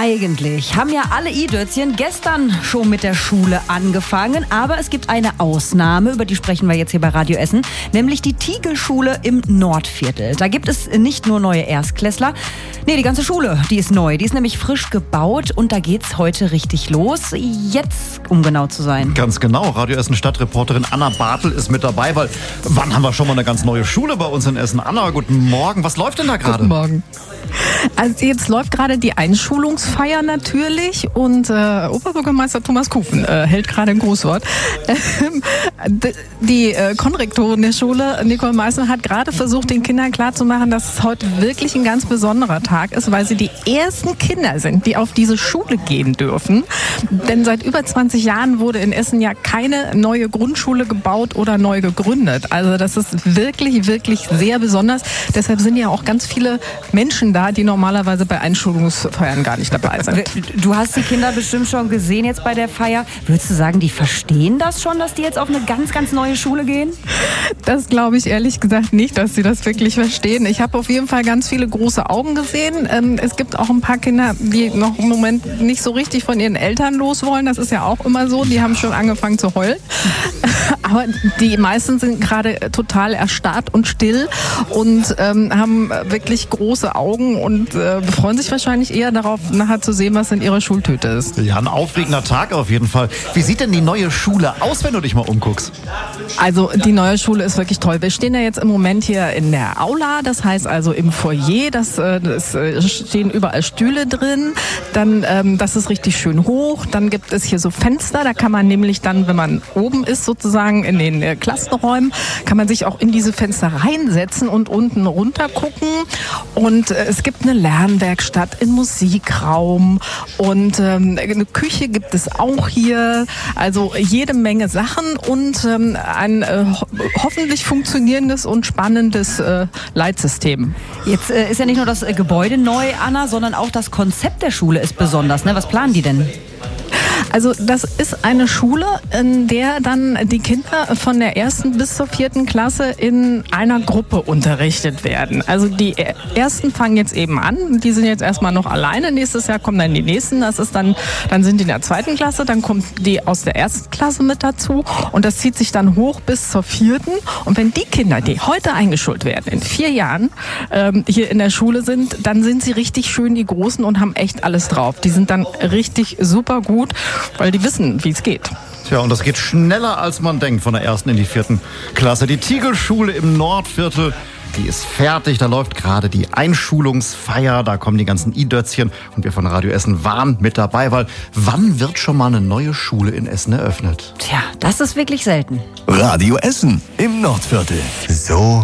Eigentlich haben ja alle i-Dötzchen gestern schon mit der Schule angefangen, aber es gibt eine Ausnahme, über die sprechen wir jetzt hier bei Radio Essen, nämlich die Tiegelschule im Nordviertel. Da gibt es nicht nur neue Erstklässler, die ganze Schule, die ist neu, die ist nämlich frisch gebaut und da geht's heute richtig los, jetzt um genau zu sein. Ganz genau, Radio Essen Stadtreporterin Anna Bartel ist mit dabei, weil wann haben wir schon mal eine ganz neue Schule bei uns in Essen? Anna, guten Morgen, was läuft denn da gerade? Guten Morgen. Also jetzt läuft gerade die Einschulungsfeier natürlich und Oberbürgermeister Thomas Kufen hält gerade ein Grußwort. Die Konrektorin der Schule, Nicole Meißner, hat gerade versucht, den Kindern klarzumachen, dass es heute wirklich ein ganz besonderer Tag ist, weil sie die ersten Kinder sind, die auf diese Schule gehen dürfen. Denn seit über 20 Jahren wurde in Essen ja keine neue Grundschule gebaut oder neu gegründet. Also das ist wirklich, wirklich sehr besonders. Deshalb sind ja auch ganz viele Menschen da, die normalerweise bei Einschulungsfeiern gar nicht dabei sind. Du hast die Kinder bestimmt schon gesehen jetzt bei der Feier. Würdest du sagen, die verstehen das schon, dass die jetzt auf eine ganz, ganz neue Schule gehen? Das glaube ich ehrlich gesagt nicht, dass sie das wirklich verstehen. Ich habe auf jeden Fall ganz viele große Augen gesehen. Es gibt auch ein paar Kinder, die noch im Moment nicht so richtig von ihren Eltern los wollen. Das ist ja auch immer so. Die haben schon angefangen zu heulen. Aber die meisten sind gerade total erstarrt und still und haben wirklich große Augen und freuen sich wahrscheinlich eher darauf, nachher zu sehen, was in ihrer Schultüte ist. Ja, ein aufregender Tag auf jeden Fall. Wie sieht denn die neue Schule aus, wenn du dich mal umguckst? Also die neue Schule ist wirklich toll. Wir stehen ja jetzt im Moment hier in der Aula, das heißt also im Foyer. Das stehen überall Stühle drin. Dann, das ist richtig schön hoch. Dann gibt es hier so Fenster. Da kann man nämlich dann, wenn man oben ist, sozusagen in den Klassenräumen, kann man sich auch in diese Fenster reinsetzen und unten runter gucken. Und es gibt eine Lernwerkstatt, einen Musikraum und eine Küche gibt es auch hier. Also jede Menge Sachen und ein hoffentlich funktionierendes und spannendes Leitsystem. Jetzt ist ja nicht nur das Gebäude neu, Anna, sondern auch das Konzept der Schule ist besonders. Ne? Was planen die denn? Also das ist eine Schule, in der dann die Kinder von der 1. bis zur 4. Klasse in einer Gruppe unterrichtet werden. Also die Ersten fangen jetzt eben an, die sind jetzt erstmal noch alleine. Nächstes Jahr kommen dann die Nächsten, das ist dann sind die in der 2. Klasse, dann kommt die aus der 1. Klasse mit dazu und das zieht sich dann hoch bis zur 4. Und wenn die Kinder, die heute eingeschult werden, in 4 Jahren hier in der Schule sind, dann sind sie richtig schön die Großen und haben echt alles drauf. Die sind dann richtig super gut, weil die wissen, wie es geht. Tja, und das geht schneller, als man denkt, von der 1. in die 4. Klasse. Die Tiegelschule im Nordviertel, die ist fertig. Da läuft gerade die Einschulungsfeier. Da kommen die ganzen i-Dötzchen. Und wir von Radio Essen waren mit dabei, weil wann wird schon mal eine neue Schule in Essen eröffnet? Tja, das ist wirklich selten. Radio Essen im Nordviertel. So